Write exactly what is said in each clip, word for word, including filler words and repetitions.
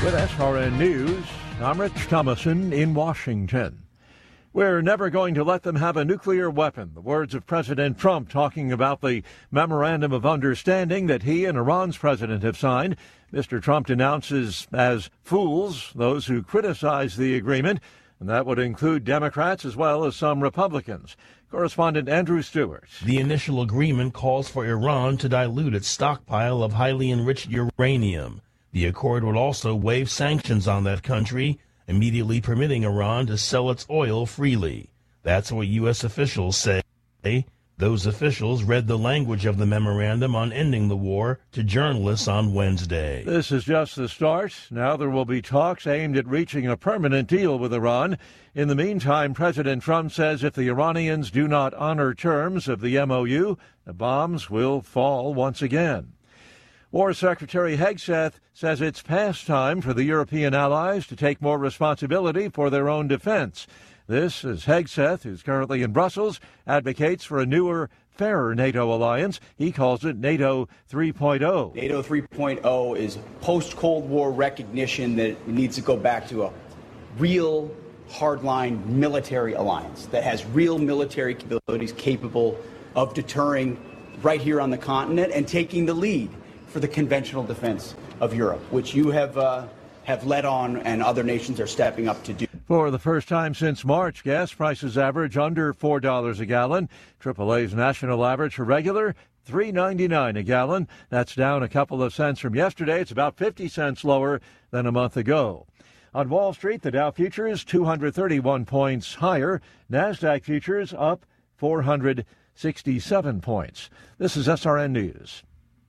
With S R N News, I'm Rich Thomason in Washington. We're never going to let them have a nuclear weapon. The words of President Trump talking about the memorandum of understanding that he and Iran's president have signed. Mister Trump denounces as fools those who criticize the agreement, and that would include Democrats as well as some Republicans. Correspondent Andrew Stewart. The initial agreement calls for Iran to dilute its stockpile of highly enriched uranium. The accord would also waive sanctions on that country, immediately permitting Iran to sell its oil freely. That's what U S officials say. Those officials read the language of the memorandum on ending the war to journalists on Wednesday. This is just the start. Now there will be talks aimed at reaching a permanent deal with Iran. In the meantime, President Trump says if the Iranians do not honor terms of the M O U, the bombs will fall once again. War Secretary Hegseth says it's past time for the European allies to take more responsibility for their own defense. This is Hegseth, who's currently in Brussels, advocates for a newer, fairer NATO alliance. He calls it NATO three point oh. NATO three point oh is post-Cold War recognition that it needs to go back to a real, hardline military alliance that has real military capabilities capable of deterring right here on the continent and taking the lead for the conventional defense of Europe, which you have uh, have led on and other nations are stepping up to do. For the first time since March, gas prices average under four dollars a gallon. triple A's national average for regular, three ninety-nine a gallon. That's down a couple of cents from yesterday. It's about fifty cents lower than a month ago. On Wall Street, the Dow futures two hundred thirty-one points higher. NASDAQ futures up four hundred sixty-seven points. This is S R N News.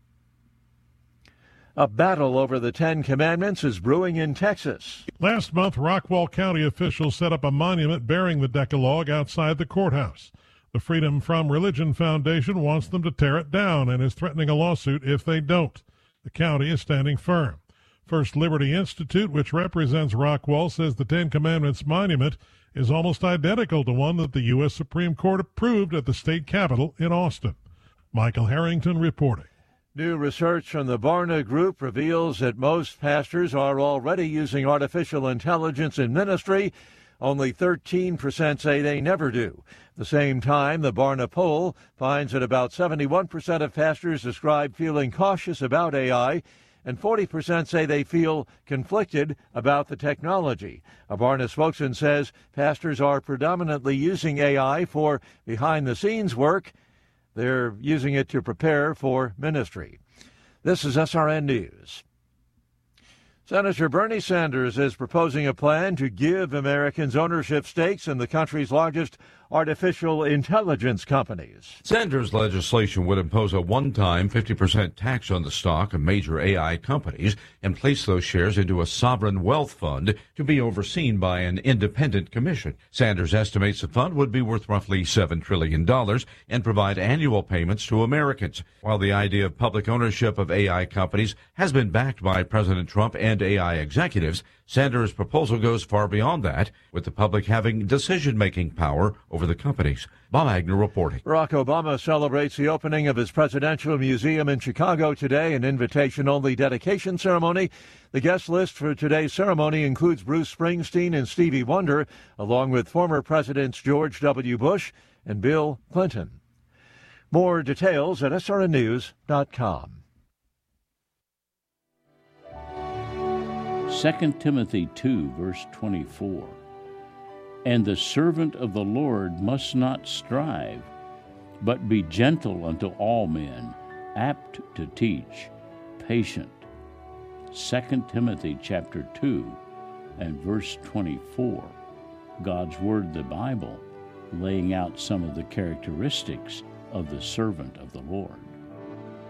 A battle over the Ten Commandments is brewing in Texas. Last month, Rockwall County officials set up a monument bearing the Decalogue outside the courthouse. The Freedom from Religion Foundation wants them to tear it down and is threatening a lawsuit if they don't. The county is standing firm. First Liberty Institute, which represents Rockwall, says the Ten Commandments monument is almost identical to one that the U S Supreme Court approved at the state capitol in Austin. Michael Harrington reporting. New research from the Barna Group reveals that most pastors are already using artificial intelligence in ministry. Only thirteen percent say they never do. At the same time, the Barna poll finds that about seventy-one percent of pastors describe feeling cautious about A I, and forty percent say they feel conflicted about the technology. A Barna spokesman says pastors are predominantly using A I for behind-the-scenes work. They're using it to prepare for ministry. This is S R N News. Senator Bernie Sanders is proposing a plan to give Americans ownership stakes in the country's largest artificial intelligence companies. Sanders' legislation would impose a one-time fifty percent tax on the stock of major A I companies and place those shares into a sovereign wealth fund to be overseen by an independent commission. Sanders estimates the fund would be worth roughly seven trillion dollars and provide annual payments to Americans. While the idea of public ownership of A I companies has been backed by President Trump and A I executives, Sanders' proposal goes far beyond that, with the public having decision-making power over the companies. Bob Agnew reporting. Barack Obama celebrates the opening of his presidential museum in Chicago today, an invitation-only dedication ceremony. The guest list for today's ceremony includes Bruce Springsteen and Stevie Wonder, along with former Presidents George W. Bush and Bill Clinton. More details at S R N news dot com. Second Timothy two, verse twenty-four. And the servant of the Lord must not strive, but be gentle unto all men, apt to teach, patient. Second Timothy chapter two and verse twenty-four. God's Word, the Bible, laying out some of the characteristics of the servant of the Lord.